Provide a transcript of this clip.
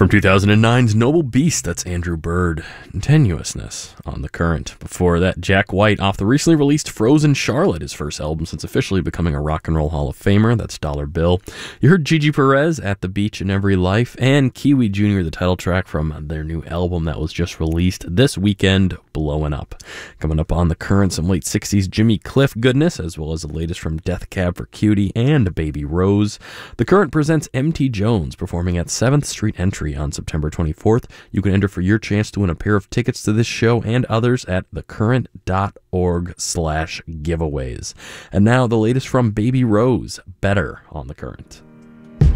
From 2009's Noble Beast, that's Andrew Bird. Tenuousness on The Current. Before that, Jack White off the recently released Frozen Charlotte, his first album since officially becoming a Rock and Roll Hall of Famer. That's Dollar Bill. You heard Gigi Perez, At the Beach in Every Life, and Kiwi Jr., the title track from their new album that was just released this weekend, Blowin' Up. Coming up on The Current, some late 60s Jimmy Cliff goodness, as well as the latest from Death Cab for Cutie and Baby Rose. The Current presents M.T. Jones performing at 7th Street Entry on September 24th. You can enter for your chance to win a pair of tickets to this show and others at thecurrent.org/giveaways. And now the latest from Baby Rose, Better on The Current.